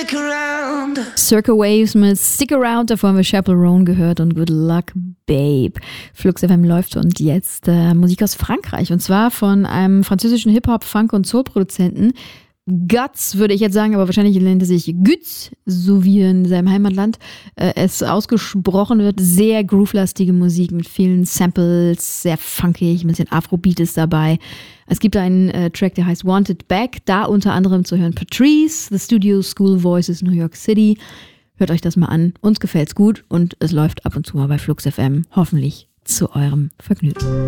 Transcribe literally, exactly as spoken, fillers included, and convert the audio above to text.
Circa Waves mit Stick Around, davor haben wir Chaperone gehört und Good Luck Babe. Flux F M läuft und jetzt äh, Musik aus Frankreich und zwar von einem französischen Hip-Hop, Funk- und Soul-Produzenten. Guts würde ich jetzt sagen, aber wahrscheinlich nennt er sich Gütz, so wie in seinem Heimatland äh, es ausgesprochen wird. Sehr groovelastige Musik mit vielen Samples, sehr funkig, ein bisschen Afrobeat ist dabei. Es gibt einen äh, Track, der heißt Wanted Back, da unter anderem zu hören Patrice, The Studio School Voices New York City. Hört euch das mal an, uns gefällt's gut und es läuft ab und zu mal bei Flux F M, hoffentlich zu eurem Vergnügen.